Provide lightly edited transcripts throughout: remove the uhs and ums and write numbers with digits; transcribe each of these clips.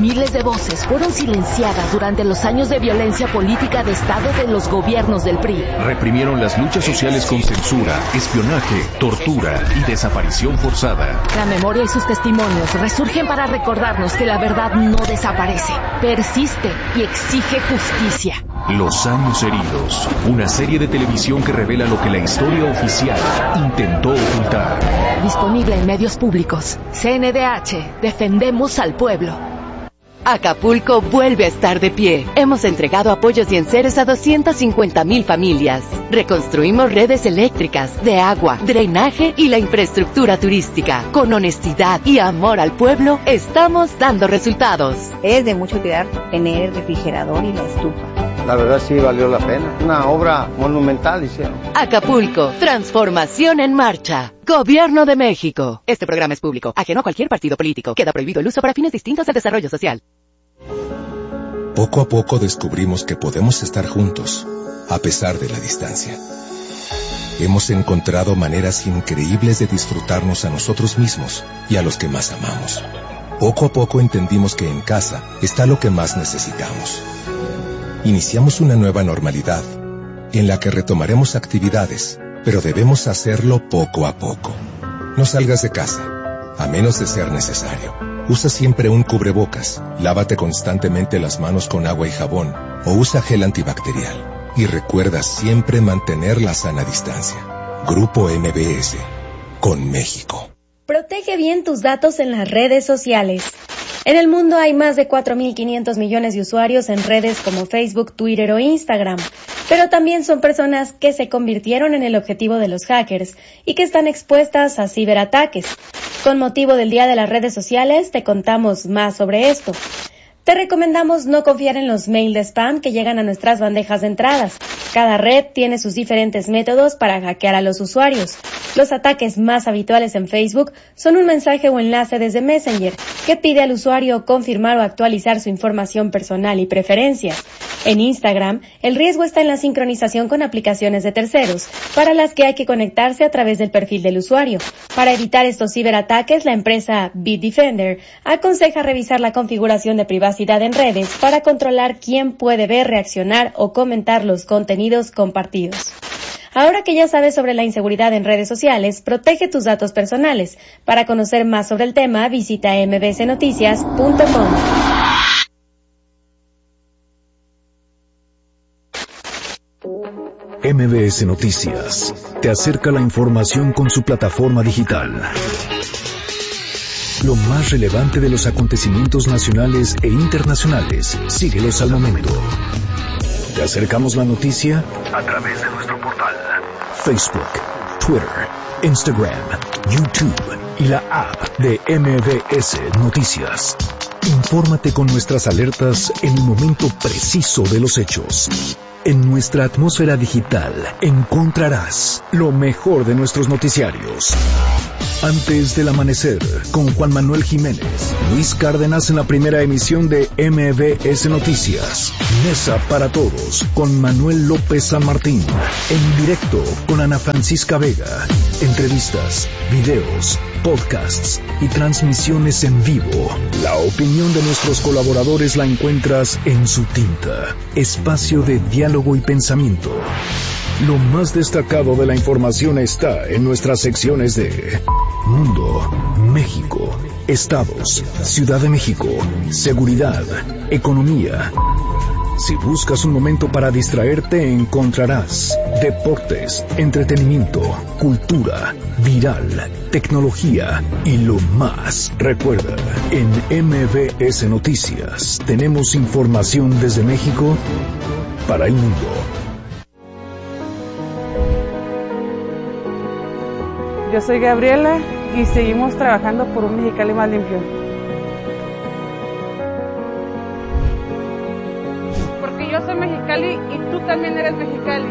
Miles de voces fueron silenciadas durante los años de violencia política de Estado de los gobiernos del PRI. Reprimieron las luchas sociales con censura, espionaje, tortura y desaparición forzada. La memoria y sus testimonios resurgen para recordarnos que la verdad no desaparece, persiste y exige justicia. Los años heridos, una serie de televisión que revela lo que la historia oficial intentó ocultar. Disponible en medios públicos. CNDH, defendemos al pueblo. Acapulco vuelve a estar de pie. Hemos entregado apoyos y enseres a 250,000 familias. Reconstruimos redes eléctricas, de agua, drenaje y la infraestructura turística. Con honestidad y amor al pueblo, estamos dando resultados. Es de mucha utilidad tener el refrigerador y la estufa. La verdad sí valió la pena. Una obra monumental hicieron. Acapulco, transformación en marcha. Gobierno de México. Este programa es público, ajeno a cualquier partido político. Queda prohibido el uso para fines distintos al desarrollo social. Poco a poco descubrimos que podemos estar juntos, a pesar de la distancia. Hemos encontrado maneras increíbles de disfrutarnos a nosotros mismos y a los que más amamos. Poco a poco entendimos que en casa está lo que más necesitamos. Iniciamos una nueva normalidad, en la que retomaremos actividades, pero debemos hacerlo poco a poco. No salgas de casa, a menos de ser necesario. Usa siempre un cubrebocas, lávate constantemente las manos con agua y jabón, o usa gel antibacterial. Y recuerda siempre mantener la sana distancia. Grupo MBS, con México. Protege bien tus datos en las redes sociales. En el mundo hay más de 4.500 millones de usuarios en redes como Facebook, Twitter o Instagram, pero también son personas que se convirtieron en el objetivo de los hackers y que están expuestas a ciberataques. Con motivo del Día de las Redes Sociales, te contamos más sobre esto. Te recomendamos no confiar en los mails de spam que llegan a nuestras bandejas de entradas. Cada red tiene sus diferentes métodos para hackear a los usuarios. Los ataques más habituales en Facebook son un mensaje o enlace desde Messenger que pide al usuario confirmar o actualizar su información personal y preferencias. En Instagram, el riesgo está en la sincronización con aplicaciones de terceros, para las que hay que conectarse a través del perfil del usuario. Para evitar estos ciberataques, la empresa Bitdefender aconseja revisar la configuración de privacidad en redes para controlar quién puede ver, reaccionar o comentar los contenidos compartidos. Ahora que ya sabes sobre la inseguridad en redes sociales, protege tus datos personales. Para conocer más sobre el tema, visita mbsnoticias.com. MBS Noticias te acerca la información con su plataforma digital. Lo más relevante de los acontecimientos nacionales e internacionales. Síguelos al momento. Te acercamos la noticia a través de nuestro portal, Facebook, Twitter, Instagram, YouTube y la app de MBS Noticias. Infórmate con nuestras alertas en el momento preciso de los hechos. En nuestra atmósfera digital encontrarás lo mejor de nuestros noticiarios. Antes del amanecer, con Juan Manuel Jiménez, Luis Cárdenas en la primera emisión de MBS Noticias. Mesa para Todos, con Manuel López San Martín. En directo, con Ana Francisca Vega. Entrevistas, videos, podcasts y transmisiones en vivo. La opinión de nuestros colaboradores la encuentras en Su Tinta, espacio de diálogo y pensamiento. Lo más destacado de la información está en nuestras secciones de Mundo, México, Estados, Ciudad de México, Seguridad, Economía. Si buscas un momento para distraerte, encontrarás deportes, entretenimiento, cultura, viral, tecnología y lo más. Recuerda, en MBS Noticias tenemos información desde México para el mundo. Yo soy Gabriela y seguimos trabajando por un Mexicali más limpio. Porque yo soy Mexicali y tú también eres Mexicali.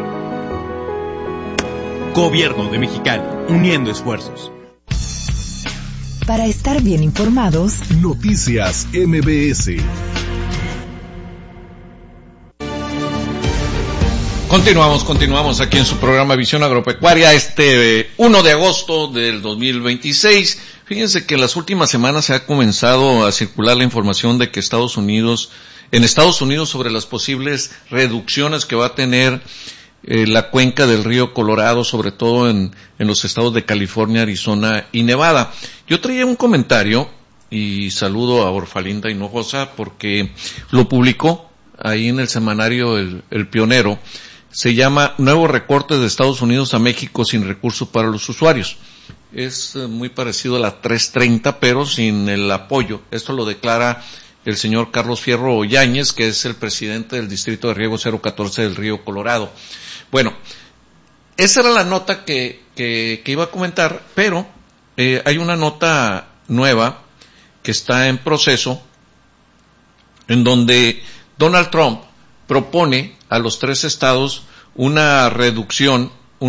Gobierno de Mexicali, uniendo esfuerzos. Para estar bien informados, Noticias MBS. Continuamos aquí en su programa Visión Agropecuaria, 1 de agosto del 2026. Fíjense que en las últimas semanas se ha comenzado a circular la información de que en Estados Unidos sobre las posibles reducciones que va a tener la cuenca del río Colorado, sobre todo en los estados de California, Arizona y Nevada. Yo traía un comentario y saludo a Orfalinda Hinojosa porque lo publicó ahí en el semanario El Pionero. Se llama Nuevo recorte de Estados Unidos a México sin recursos para los usuarios. Es muy parecido a la 330, pero sin el apoyo. Esto lo declara el señor Carlos Fierro Yáñez, que es el presidente del Distrito de Riego 014 del Río Colorado. Bueno, esa era la nota que iba a comentar, pero hay una nota nueva que está en proceso, en donde Donald Trump propone a los 3 estados una reducción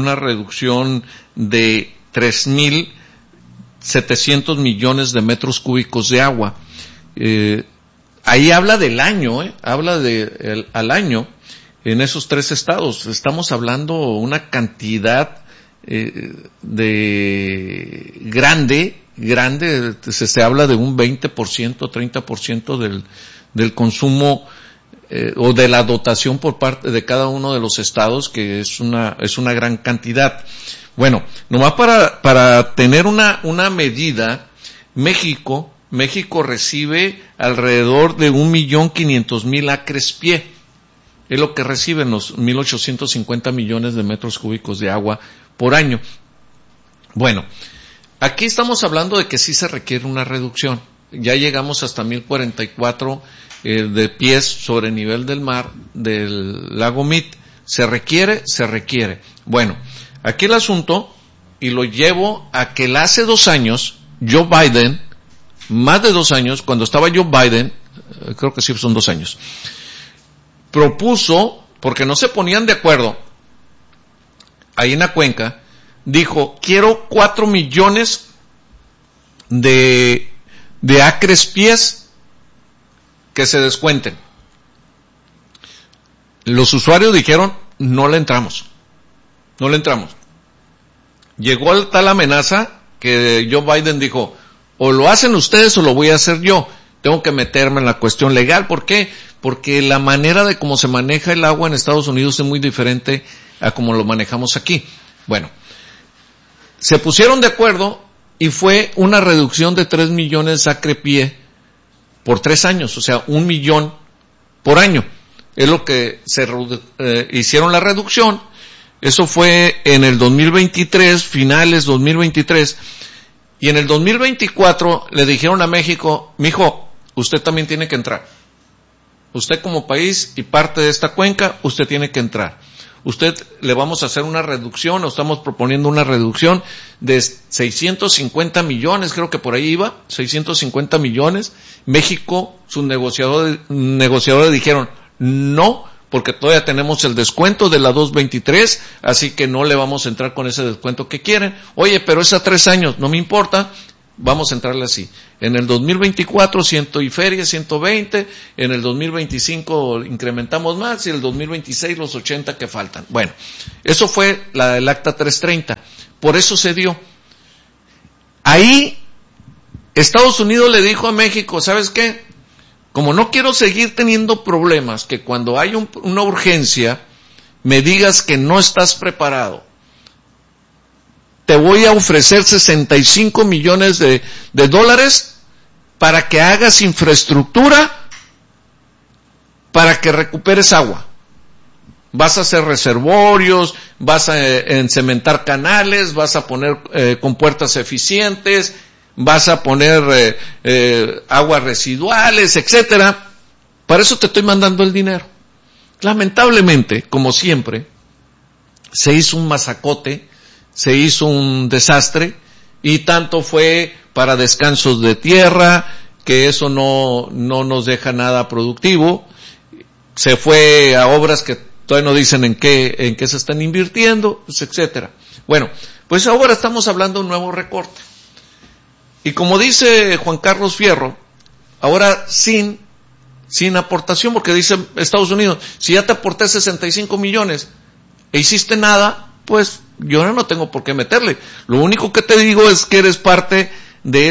de 3,700 millones de metros cúbicos de agua. Ahí habla del año, habla al año en esos 3 estados. Estamos hablando una cantidad grande, se habla de un 20%, 30% del consumo o de la dotación por parte de cada uno de los estados, que es una gran cantidad. Bueno, nomás para tener una medida, México recibe alrededor de 1,500,000 acres pie. Es lo que reciben los 1,850 millones de metros cúbicos de agua por año. Bueno, aquí estamos hablando de que sí se requiere una reducción. Ya llegamos hasta 1,044 de pies sobre el nivel del mar del lago Mead. ¿Se requiere? Se requiere. Bueno, aquí el asunto, y lo llevo a que hace 2 años, Joe Biden, más de 2 años, cuando estaba Joe Biden, creo que sí son 2 años, propuso, porque no se ponían de acuerdo, ahí en la cuenca, dijo, quiero 4 millones de acres pies que se descuenten. Los usuarios dijeron, no le entramos. Llegó tal amenaza que Joe Biden dijo, o lo hacen ustedes o lo voy a hacer yo. Tengo que meterme en la cuestión legal. ¿Por qué? Porque la manera de cómo se maneja el agua en Estados Unidos es muy diferente a como lo manejamos aquí. Bueno, se pusieron de acuerdo y fue una reducción de 3 millones de acre pie por 3 años, o sea, 1 millón por año. Es lo que hicieron la reducción. Eso fue en el 2023, finales 2023. Y en el 2024 le dijeron a México, mijo, usted también tiene que entrar. Usted como país y parte de esta cuenca, usted tiene que entrar. Usted le vamos a hacer una reducción, o estamos proponiendo una reducción de 650 millones, creo que por ahí iba, 650 millones. México, sus negociadores dijeron, no, porque todavía tenemos el descuento de la 223, así que no le vamos a entrar con ese descuento que quieren. Oye, pero es a 3 años, no me importa, vamos a entrarle así. En el 2024, 100 y feria, 120, en el 2025 incrementamos más, y en el 2026 los 80 que faltan. Bueno, eso fue el acta 330. Por eso se dio. Ahí, Estados Unidos le dijo a México, ¿sabes qué? Como no quiero seguir teniendo problemas, que cuando hay una urgencia, me digas que no estás preparado, te voy a ofrecer 65 millones de dólares para que hagas infraestructura para que recuperes agua. Vas a hacer reservorios, vas a encementar canales, vas a poner compuertas eficientes, vas a poner aguas residuales, etcétera. Para eso te estoy mandando el dinero. Lamentablemente, como siempre, se hizo un masacote, se hizo un desastre, y tanto fue para descansos de tierra, que eso no nos deja nada productivo. Se fue a obras que todavía no dicen en qué se están invirtiendo, pues, etcétera. Bueno, pues ahora estamos hablando de un nuevo recorte. Y como dice Juan Carlos Fierro, ahora sin aportación, porque dice Estados Unidos, si ya te aporté 65 millones, e hiciste nada, pues yo no tengo por qué meterle. Lo único que te digo es que eres parte de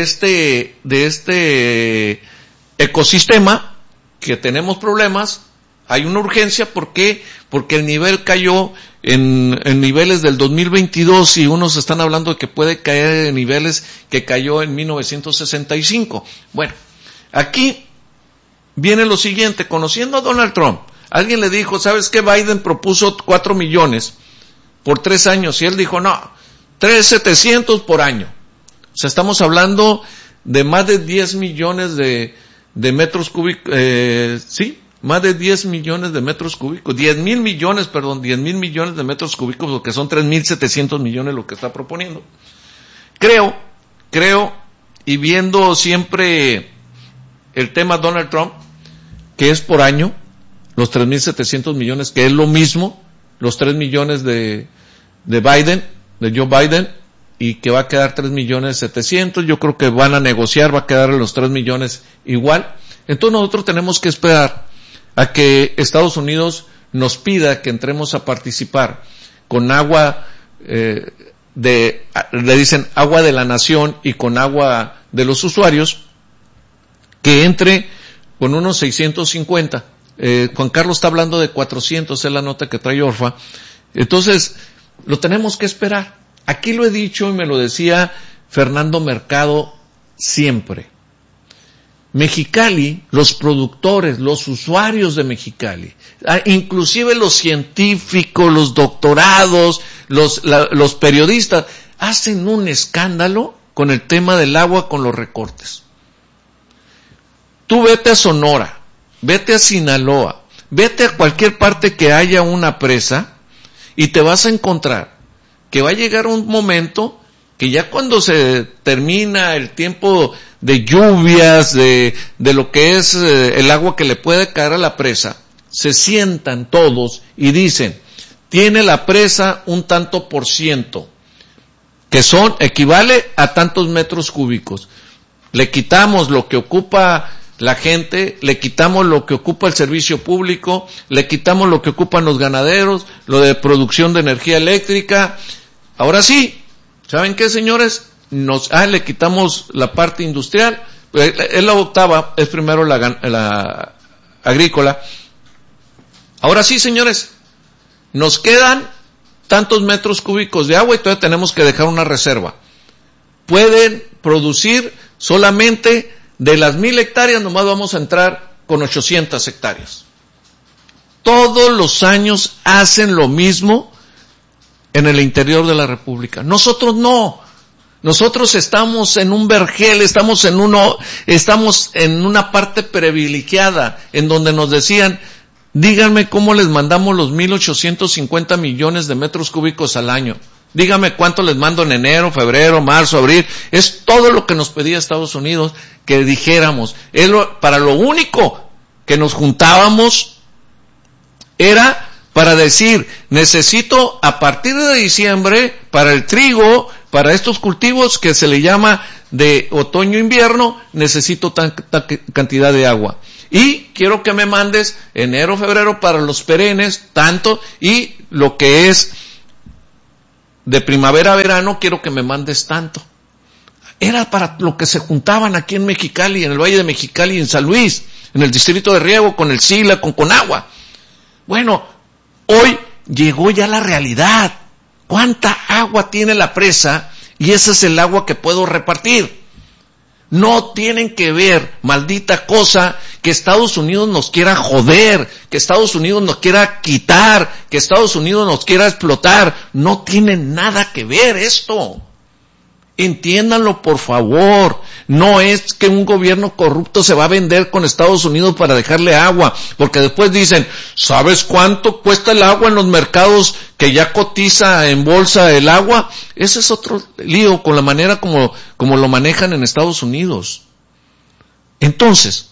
este ecosistema, que tenemos problemas, hay una urgencia. ¿Por qué? Porque el nivel cayó en niveles del 2022 y unos están hablando de que puede caer en niveles que cayó en 1965. Bueno, aquí viene lo siguiente. Conociendo a Donald Trump, alguien le dijo, ¿sabes qué? Biden propuso 4 millones por 3 años y él dijo, no, 3,700 por año. O sea, estamos hablando de más de 10 millones de metros cúbicos, sí, más de 10 millones de metros cúbicos, 10,000 millones de metros cúbicos, lo que son 3,700 millones lo que está proponiendo. Creo, y viendo siempre el tema Donald Trump, que es por año, los 3,700 millones, que es lo mismo, los 3 millones de Biden, de Joe Biden, y que va a quedar 3,700,000, yo creo que van a negociar, va a quedar los 3 millones igual. Entonces nosotros tenemos que esperar a que Estados Unidos nos pida que entremos a participar con agua le dicen agua de la nación y con agua de los usuarios, que entre con unos 650. Juan Carlos está hablando de 400, es la nota que trae Orfa. Entonces, lo tenemos que esperar. Aquí lo he dicho y me lo decía Fernando Mercado siempre. Mexicali, los productores, los usuarios de Mexicali, inclusive los científicos, los doctorados, los periodistas, hacen un escándalo con el tema del agua, con los recortes. Tú vete a Sonora, vete a Sinaloa, vete a cualquier parte que haya una presa y te vas a encontrar que va a llegar un momento que ya cuando se termina el tiempo de lluvias, de lo que es el agua que le puede caer a la presa, se sientan todos y dicen, tiene la presa un tanto por ciento, que equivale a tantos metros cúbicos. Le quitamos lo que ocupa la gente, le quitamos lo que ocupa el servicio público, le quitamos lo que ocupan los ganaderos, lo de producción de energía eléctrica. Ahora sí, ¿saben qué, señores? Le quitamos la parte industrial, es la octava, es primero la agrícola. Ahora sí, señores, nos quedan tantos metros cúbicos de agua y todavía tenemos que dejar una reserva. Pueden producir solamente de las 1,000 hectáreas, nomás vamos a entrar con 800 hectáreas. Todos los años hacen lo mismo en el interior de la República. Nosotros no. Nosotros estamos en un vergel, estamos en una parte privilegiada, en donde nos decían, díganme cómo les mandamos los 1,850 millones de metros cúbicos al año. Dígame cuánto les mando en enero, febrero, marzo, abril. Es todo lo que nos pedía Estados Unidos que dijéramos. Para lo único que nos juntábamos era para decir, necesito a partir de diciembre para el trigo, para estos cultivos que se le llama de otoño-invierno, necesito tanta cantidad de agua. Y quiero que me mandes enero, febrero para los perennes, tanto, y lo que es de primavera a verano, quiero que me mandes tanto. Era para lo que se juntaban aquí en Mexicali, en el Valle de Mexicali, en San Luis, en el distrito de riego, con el SILA, con Conagua. Bueno, hoy llegó ya la realidad. ¿Cuánta agua tiene la presa? Y ese es el agua que puedo repartir. No tienen que ver, maldita cosa, que Estados Unidos nos quiera joder, que Estados Unidos nos quiera quitar, que Estados Unidos nos quiera explotar. No tiene nada que ver esto. Entiéndanlo, por favor. No es que un gobierno corrupto se va a vender con Estados Unidos para dejarle agua, porque después dicen, ¿sabes cuánto cuesta el agua en los mercados que ya cotiza en bolsa el agua? Ese es otro lío con la manera como lo manejan en Estados Unidos. Entonces,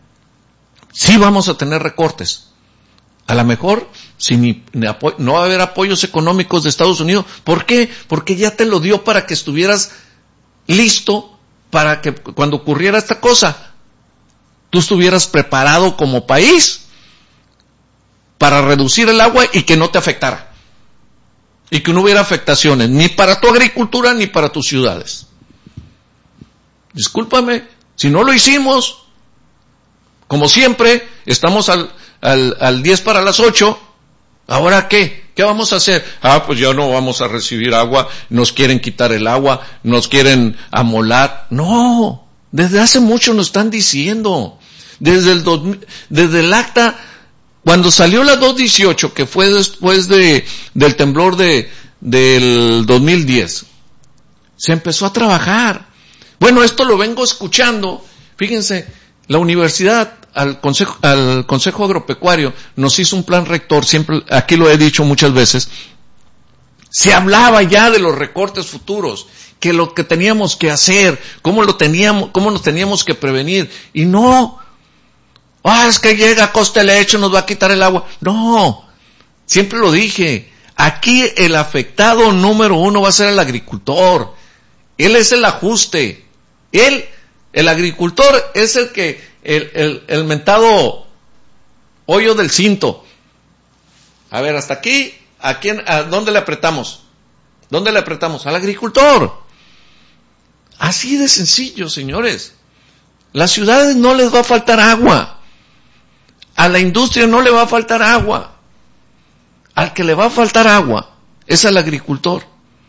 sí vamos a tener recortes. A lo mejor no va a haber apoyos económicos de Estados Unidos. ¿Por qué? Porque ya te lo dio para que estuvieras listo para que cuando ocurriera esta cosa, tú estuvieras preparado como país para reducir el agua y que no te afectara. y que no hubiera afectaciones, ni para tu agricultura ni para tus ciudades. Discúlpame, si no lo hicimos, como siempre, estamos al 10 para las 8, ¿ahora qué? ¿Qué vamos a hacer? Pues ya no vamos a recibir agua, nos quieren quitar el agua, nos quieren amolar. No, desde hace mucho nos están diciendo, desde el acta, cuando salió la 218, que fue después del temblor del 2010, se empezó a trabajar. Bueno, esto lo vengo escuchando. Fíjense, la universidad, al Consejo Agropecuario, nos hizo un plan rector, siempre, aquí lo he dicho muchas veces, se hablaba ya de los recortes futuros, que lo que teníamos que hacer, cómo nos teníamos que prevenir, y no, es que llega Costa Leche, nos va a quitar el agua. No, siempre lo dije, aquí el afectado número 1 va a ser el agricultor. Él es el ajuste. El agricultor es el mentado hoyo del cinto. A ver, hasta aquí, ¿a dónde le apretamos? ¿Dónde le apretamos? Al agricultor. Así de sencillo, señores. Las ciudades no les va a faltar agua. A la industria no le va a faltar agua. Al que le va a faltar agua es al agricultor.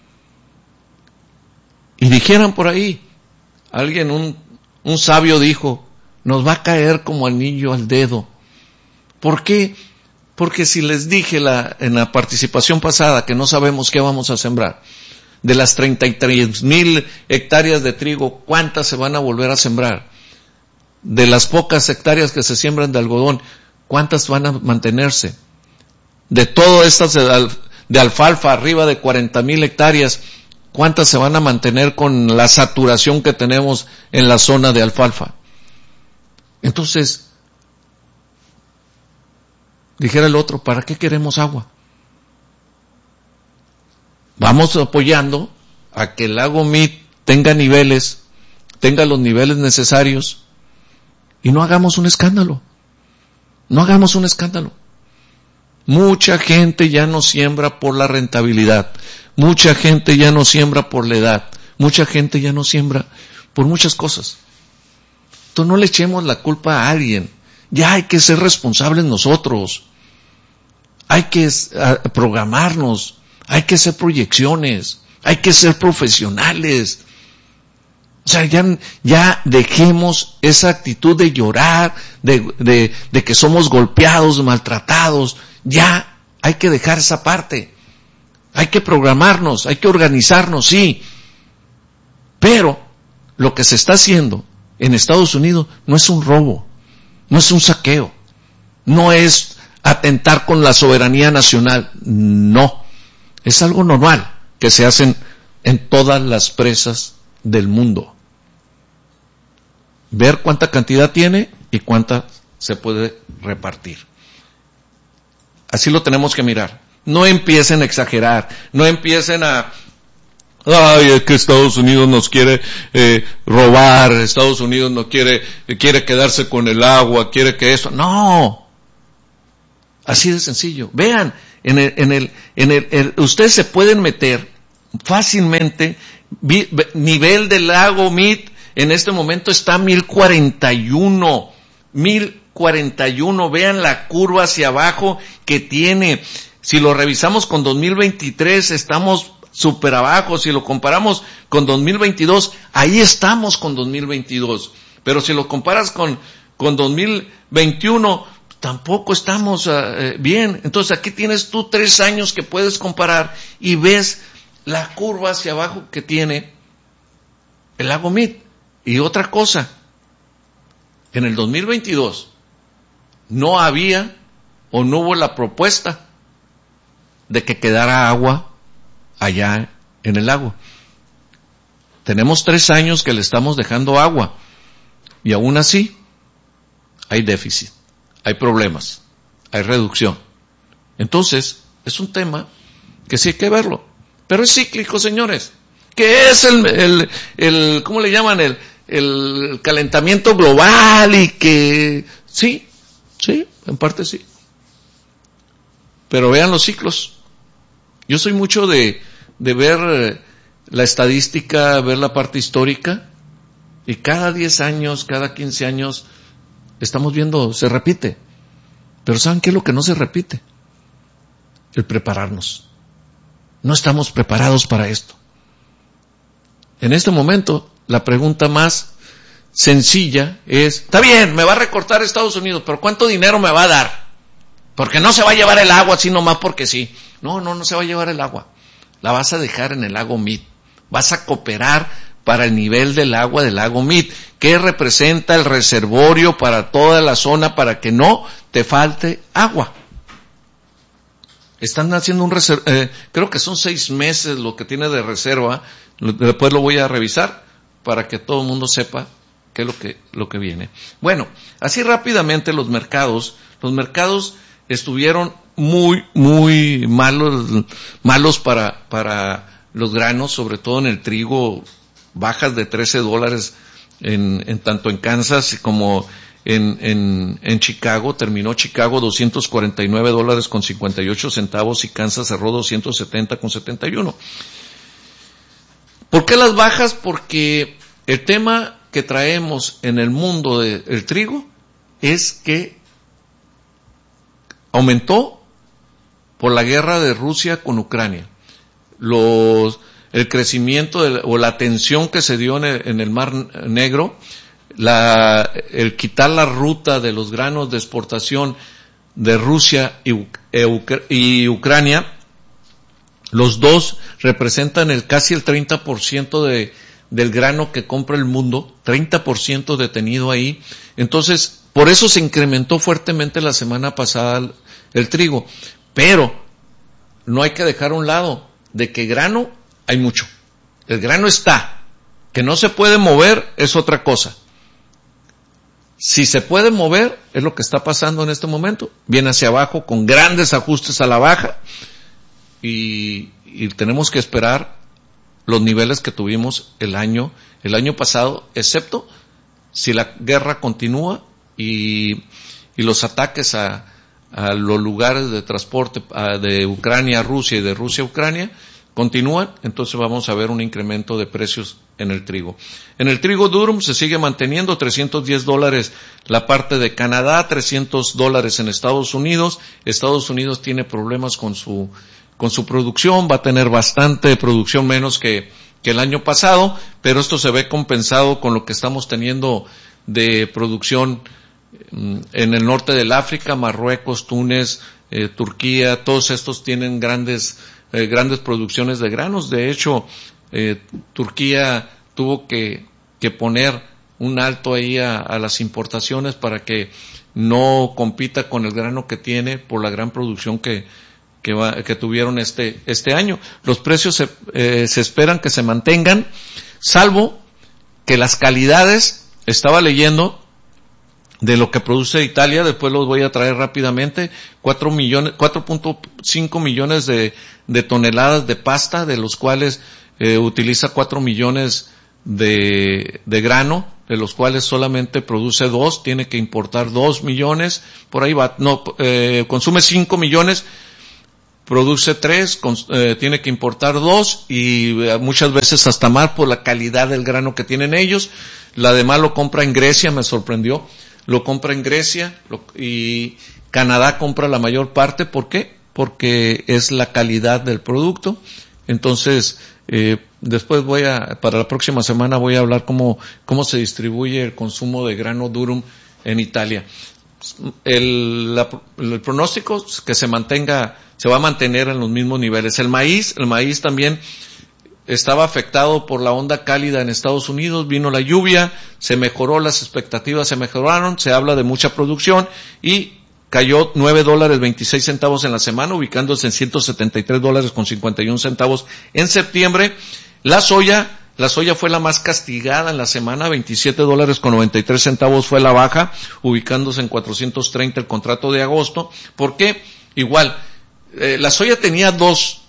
Y dijeran por ahí, alguien, un sabio dijo, nos va a caer como anillo al dedo. ¿Por qué? Porque si les dije en la participación pasada que no sabemos qué vamos a sembrar, de las 33,000 hectáreas de trigo, ¿cuántas se van a volver a sembrar? De las pocas hectáreas que se siembran de algodón, ¿cuántas van a mantenerse? De todas estas de alfalfa, arriba de 40,000 hectáreas, ¿cuántas se van a mantener con la saturación que tenemos en la zona de alfalfa? Entonces, dijera el otro, ¿para qué queremos agua? Vamos apoyando a que el lago Mead tenga los niveles necesarios, y no hagamos un escándalo. No hagamos un escándalo. Mucha gente ya no siembra por la rentabilidad. Mucha gente ya no siembra por la edad. Mucha gente ya no siembra por muchas cosas. Entonces no le echemos la culpa a alguien. Ya hay que ser responsables nosotros. Hay que programarnos. Hay que hacer proyecciones. Hay que ser profesionales. O sea, ya dejemos esa actitud de llorar, de que somos golpeados, maltratados. Ya hay que dejar esa parte. Hay que programarnos, hay que organizarnos, sí. Pero lo que se está haciendo en Estados Unidos no es un robo, no es un saqueo, no es atentar con la soberanía nacional, no. Es algo normal que se hacen en todas las presas del mundo. Ver cuánta cantidad tiene y cuánta se puede repartir. Así lo tenemos que mirar. No empiecen a exagerar, no empiecen es que Estados Unidos nos quiere robar, Estados Unidos no quiere quedarse con el agua, quiere que eso. No. Así de sencillo. Vean, ustedes se pueden meter fácilmente, nivel del lago Mead en este momento está 1041, vean la curva hacia abajo que tiene. Si lo revisamos con 2023 estamos súper abajo, si lo comparamos con 2022, ahí estamos con 2022, pero si lo comparas con 2021, tampoco estamos bien. Entonces aquí tienes tú 3 años que puedes comparar y ves la curva hacia abajo que tiene el lago Mead. Y otra cosa, en el 2022 no había o no hubo la propuesta de que quedara agua allá en el lago. Tenemos 3 años que le estamos dejando agua y aún así hay déficit, hay problemas, hay reducción. Entonces es un tema que sí hay que verlo, pero es cíclico, señores. ¿Qué es el ¿cómo le llaman? El calentamiento global y que sí, en parte sí. Pero vean los ciclos Yo soy mucho de ver la estadística, ver la parte histórica, y cada 10 años, cada 15 años, estamos viendo, se repite. Pero ¿saben qué es lo que no se repite? El prepararnos. No estamos preparados para esto. En este momento, la pregunta más sencilla es, está bien, me va a recortar Estados Unidos, pero ¿cuánto dinero me va a dar? Porque no se va a llevar el agua así nomás porque sí. No se va a llevar el agua. La vas a dejar en el lago Mead. Vas a cooperar para el nivel del agua del lago Mead, que representa el reservorio para toda la zona para que no te falte agua. Están haciendo creo que son 6 meses lo que tiene de reserva, después lo voy a revisar para que todo el mundo sepa qué es lo que viene. Bueno, así rápidamente los mercados estuvieron muy malos para los granos, sobre todo en el trigo, bajas de $13 en tanto en Kansas como en Chicago. Terminó Chicago $249.58 y Kansas cerró $270.71. ¿Por qué las bajas? Porque el tema que traemos en el mundo del trigo es que aumentó por la guerra de Rusia con Ucrania. El crecimiento o la tensión que se dio en el Mar Negro, el quitar la ruta de los granos de exportación de Rusia y Ucrania, los dos representan casi el 30% del grano que compra el mundo, 30% detenido ahí. Entonces, por eso se incrementó fuertemente la semana pasada el trigo. Pero no hay que dejar a un lado de que grano hay mucho. El grano está. Que no se puede mover es otra cosa. Si se puede mover, es lo que está pasando en este momento. Viene hacia abajo con grandes ajustes a la baja y tenemos que esperar los niveles que tuvimos el año pasado, excepto si la guerra continúa y los ataques a los lugares de transporte de Ucrania a Rusia y de Rusia a Ucrania continúan, entonces vamos a ver un incremento de precios en el trigo. En el trigo durum se sigue manteniendo $310 la parte de Canadá, $300 en Estados Unidos. Estados Unidos tiene problemas con su producción, va a tener bastante producción menos que el año pasado, pero esto se ve compensado con lo que estamos teniendo de producción en el norte del África, Marruecos, Túnez, Turquía. Todos estos tienen grandes producciones de granos. De hecho, Turquía tuvo que poner un alto ahí a las importaciones para que no compita con el grano que tiene por la gran producción que tuvieron este año. Los precios se esperan que se mantengan, salvo que las calidades, estaba leyendo de lo que produce Italia, después los voy a traer rápidamente, 4.5 millones de toneladas de pasta, de los cuales utiliza 4 millones de grano, de los cuales solamente produce 2, tiene que importar 2 millones, por ahí va, consume 5 millones, produce 3, tiene que importar 2 y muchas veces hasta más por la calidad del grano que tienen ellos. La demás lo compra en Grecia, me sorprendió. Lo compra en Grecia y Canadá compra la mayor parte. ¿Por qué? Porque es la calidad del producto. Entonces, después para la próxima semana voy a hablar cómo se distribuye el consumo de grano durum en Italia. El pronóstico es que se va a mantener en los mismos niveles. El maíz también estaba afectado por la onda cálida en Estados Unidos, vino la lluvia, se mejoró, las expectativas se mejoraron, se habla de mucha producción y cayó $9.26 en la semana, ubicándose en $173.51 en septiembre. La soya fue la más castigada en la semana, $27.93 fue la baja, ubicándose en 430 el contrato de agosto. ¿Por qué? Igual, la soya tenía dos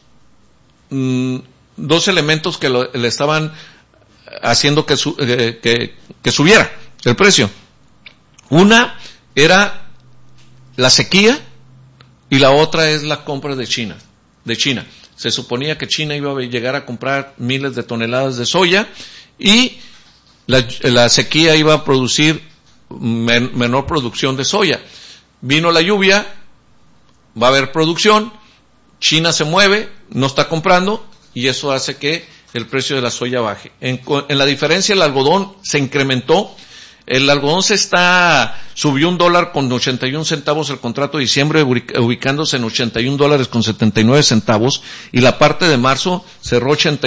elementos que le estaban haciendo que subiera el precio. Una era la sequía y la otra es la compra de China. se suponía que China iba a llegar a comprar miles de toneladas de soya y la sequía iba a producir menor producción de soya. Vino la lluvia, va a haber producción, China se mueve, no está comprando y eso hace que el precio de la soya baje. En la diferencia, el algodón se incrementó. El algodón subió $1.81 el contrato de diciembre, ubicándose en $81.79, y la parte de marzo cerró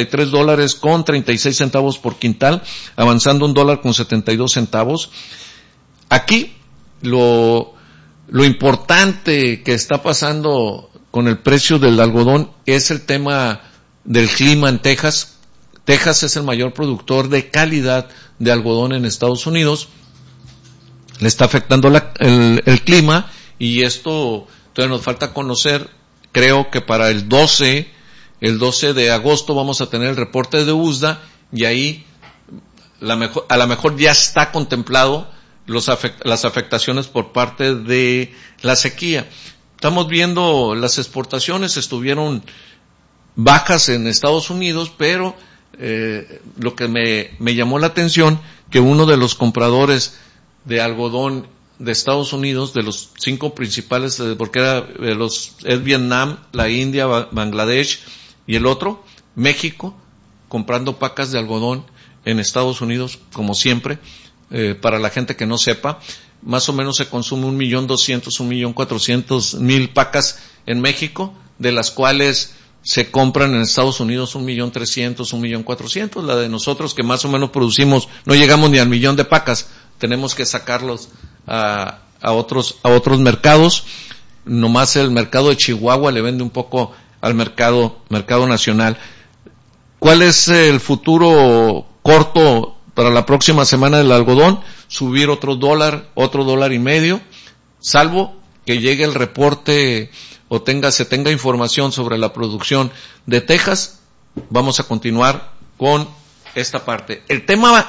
$83.36 por quintal, avanzando $1.72. Aquí, lo importante que está pasando con el precio del algodón es el tema del clima en Texas. Texas es el mayor productor de calidad de algodón en Estados Unidos. Le está afectando el clima y esto todavía nos falta conocer. Creo que para el 12 de agosto vamos a tener el reporte de USDA y ahí a lo mejor ya está contemplado las afectaciones por parte de la sequía. Estamos viendo las exportaciones estuvieron bajas en Estados Unidos, pero lo que me llamó la atención, que uno de los compradores de algodón de Estados Unidos, de los 5 principales, porque es Vietnam, la India, Bangladesh y el otro, México, comprando pacas de algodón en Estados Unidos, como siempre. Para la gente que no sepa, más o menos se consume 1.200.000, 1.400.000 pacas en México, de las cuales se compran en Estados Unidos 1.300.000, 1.400.000. La de nosotros, que más o menos producimos, no llegamos ni al 1.000.000 de pacas, tenemos que sacarlos a otros mercados. Nomás el mercado de Chihuahua le vende un poco al mercado nacional. ¿Cuál es el futuro corto para la próxima semana del algodón? Subir otro $1.50, salvo que llegue el reporte o se tenga información sobre la producción de Texas. Vamos a continuar con esta parte. El tema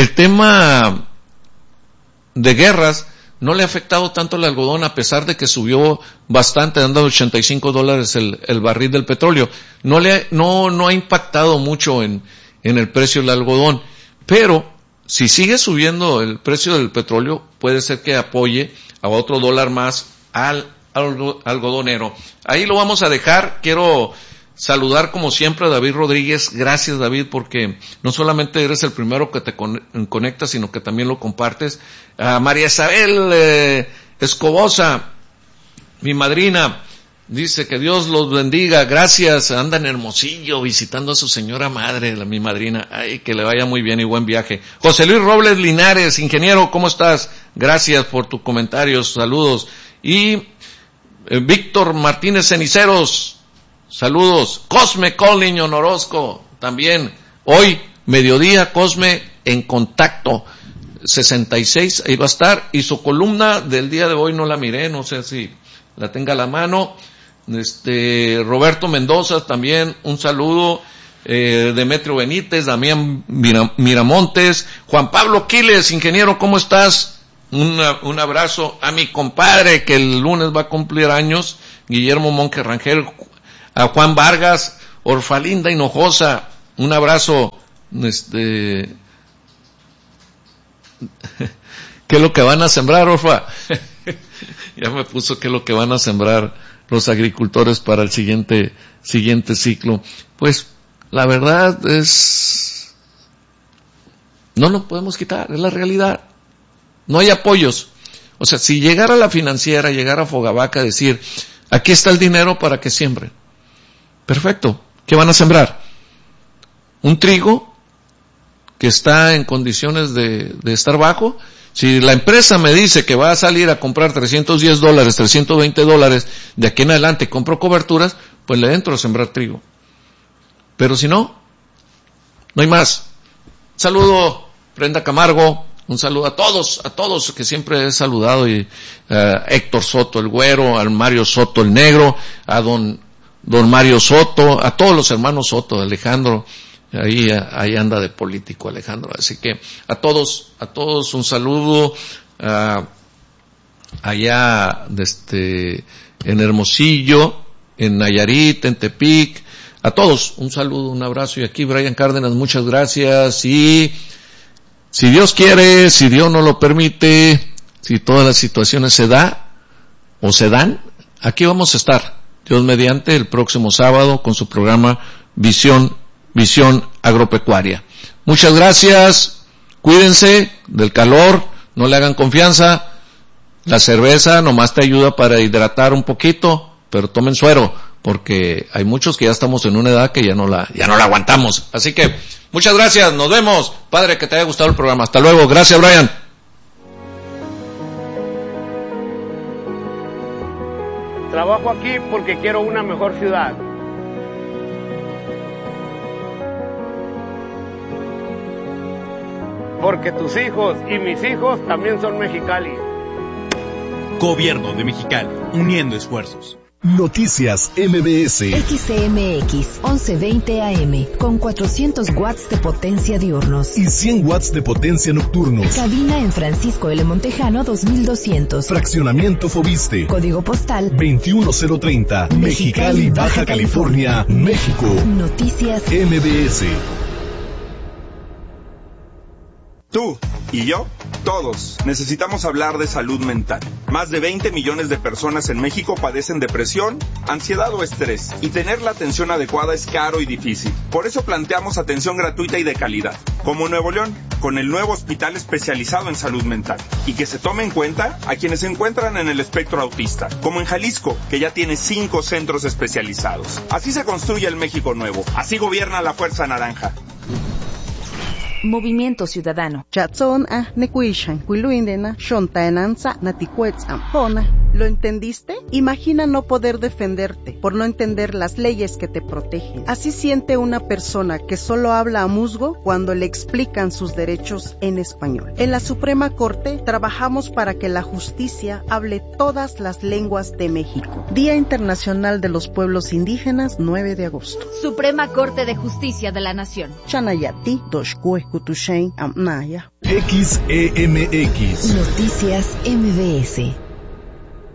de guerras no le ha afectado tanto el algodón, a pesar de que subió bastante, dando $85 el barril del petróleo. No ha impactado mucho en el precio del algodón, pero si sigue subiendo el precio del petróleo, puede ser que apoye a otro $1 más al algodonero. Ahí lo vamos a dejar. Quiero saludar como siempre a David Rodríguez. Gracias, David, porque no solamente eres el primero que te conectas, sino que también lo compartes. A María Isabel Escobosa, mi madrina, dice que Dios los bendiga. Gracias. Anda en Hermosillo visitando a su señora madre, mi madrina. Ay, que le vaya muy bien y buen viaje. José Luis Robles Linares, ingeniero, ¿cómo estás? Gracias por tus comentarios. Saludos. Y Víctor Martínez Ceniceros, saludos. Cosme Colniño Norosco, también. Hoy, mediodía, Cosme en Contacto 66, ahí va a estar. Y su columna del día de hoy no la miré, no sé si la tenga a la mano. Roberto Mendoza, también un saludo. Demetrio Benítez, Damián Miramontes, Juan Pablo Quiles, ingeniero, ¿cómo estás? Un abrazo a mi compadre que el lunes va a cumplir años, Guillermo Monque Rangel, a Juan Vargas, Orfalinda Hinojosa, un abrazo. ¿Qué es lo que van a sembrar, Orfa? Ya me puso qué es lo que van a sembrar los agricultores para el siguiente ciclo. Pues la verdad es, no lo podemos quitar, es la realidad. No hay apoyos. O sea, si llegara la financiera, llegara Fogavaca a decir, aquí está el dinero para que siembren. Perfecto. ¿Qué van a sembrar? Un trigo que está en condiciones de estar bajo. Si la empresa me dice que va a salir a comprar $310, $320, de aquí en adelante compro coberturas, pues le entro a sembrar trigo. Pero si no, no hay más. Saludo, Brenda Camargo. Un saludo a todos que siempre he saludado, y Héctor Soto el Güero, al Mario Soto el Negro, a don Mario Soto, a todos los hermanos Soto, Alejandro, ahí anda de político Alejandro, así que a todos un saludo, allá en Hermosillo, en Nayarit, en Tepic, A todos, un saludo, un abrazo. Y aquí Brian Cárdenas, muchas gracias. Y si Dios quiere, si Dios no lo permite, si todas las situaciones se dan, aquí vamos a estar, Dios mediante, el próximo sábado con su programa Visión Agropecuaria. Muchas gracias, cuídense del calor, no le hagan confianza, la cerveza nomás te ayuda para hidratar un poquito, pero tomen suero, porque hay muchos que ya estamos en una edad que ya no la aguantamos. Así que, muchas gracias, nos vemos, padre, que te haya gustado el programa, hasta luego, gracias Brian. Trabajo aquí porque quiero una mejor ciudad. Porque tus hijos y mis hijos también son Mexicali. Gobierno de Mexicali, uniendo esfuerzos. Noticias MBS. XCMX 1120 AM con 400 watts de potencia diurnos y 100 watts de potencia nocturnos. Cabina en Francisco L. Montejano 2200. Fraccionamiento Fobiste. Código postal 21030. Mexicali, Baja California, México. Noticias MBS. Tú y yo, todos, necesitamos hablar de salud mental. Más de 20 millones de personas en México padecen depresión, ansiedad o estrés, y tener la atención adecuada es caro y difícil. Por eso planteamos atención gratuita y de calidad, como en Nuevo León, con el nuevo hospital especializado en salud mental, y que se tome en cuenta a quienes se encuentran en el espectro autista, como en Jalisco, que ya tiene 5 centros especializados. Así se construye el México nuevo, así gobierna la Fuerza Naranja. Movimiento Ciudadano. ¿Lo entendiste? Imagina no poder defenderte por no entender las leyes que te protegen. Así siente una persona que solo habla a musgo cuando le explican sus derechos en español. En la Suprema Corte trabajamos para que la justicia hable todas las lenguas de México. Día Internacional de los Pueblos Indígenas, 9 de agosto. Suprema Corte de Justicia de la Nación. Chanayati, Doshkue, Kutushain, Amnaya. XEMX. Noticias MBS.